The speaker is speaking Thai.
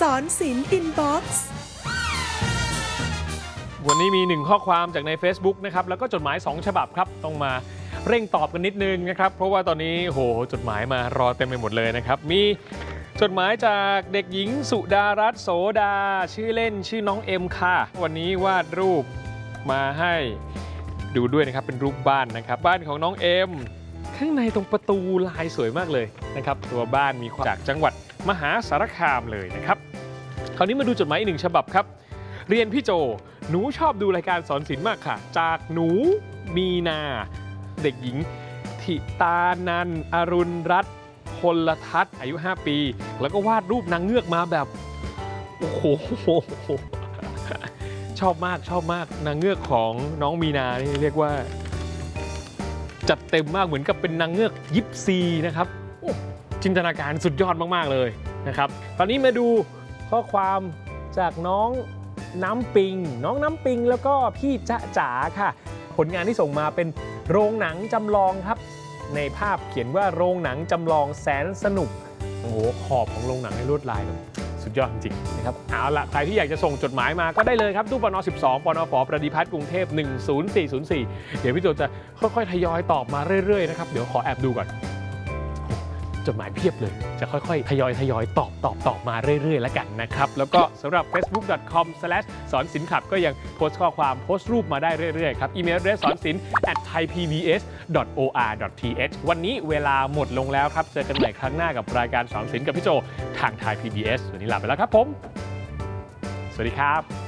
สอนศิลป์อินบ็อกซ์วันนี้มี1ข้อความจากใน Facebook นะครับแล้วก็จดหมาย2ฉบับครับต้องมาเร่งตอบกันนิดนึงนะครับเพราะว่าตอนนี้โหจดหมายมารอเต็มไปหมดเลยนะครับมีจดหมายจากเด็กหญิงสุดารัตน์โสดาชื่อเล่นชื่อน้องเอ็มค่ะวันนี้วาดรูปมาให้ดูด้วยนะครับเป็นรูปบ้านนะครับบ้านของน้องเอ็มข้างในตรงประตูลายสวยมากเลยนะครับตัวบ้านมีจากจังหวัดมหาสารคามเลยนะครับคราวนี้มาดูจดหมายอีก1ฉบับครับเรียนพี่โจหนูชอบดูรายการสอนศิลป์มากค่ะจากหนูมีนาเด็กหญิงธิตานันอรุณรัตน์พลทัศน์อายุ5ปีแล้วก็วาดรูปนางเงือกมาแบบโอ้โหชอบมากนางเงือกของน้องมีนานี่เรียกว่าจัดเต็มมากเหมือนกับเป็นนางเงือกยิปซีนะครับจินตนาการสุดยอดมากๆเลยนะครับตอนนี้มาดูข้อความจากน้องน้ำปิงแล้วก็พี่จ๊ะจ๋าค่ะผลงานที่ส่งมาเป็นโรงหนังจำลองครับในภาพเขียนว่าโรงหนังจำลองแสนสนุกโอ้โหขอบของโรงหนังในลวดลายแบบสุดยอดจริงๆนะครับเอาละใครที่อยากจะส่งจดหมายมาก็ได้เลยครับตู้ปน12ปนฝประดิพัฒน์กรุงเทพ10404เดี๋ยวพี่โจจะค่อยๆทยอยตอบมาเรื่อยๆนะครับเดี๋ยวขอแอบดูก่อนจดหมายเพียบเลยจะค่อยๆทยอยตอบมาเรื่อยๆแล้วกันนะครับแล้วก็สำหรับ facebook.com/ สอนศิลป์ขับก็ยังโพสต์ข้อความโพสต์รูปมาได้เรื่อยๆครับอีเมลเดรสสอนศิลป์ @thaipbs.or.th วันนี้เวลาหมดลงแล้วครับเจอกันใหม่ครั้งหน้ากับรายการสอนศิลป์กับพี่โจทาง Thai PBS วันนี้ลาไปแล้วครับผมสวัสดีครับ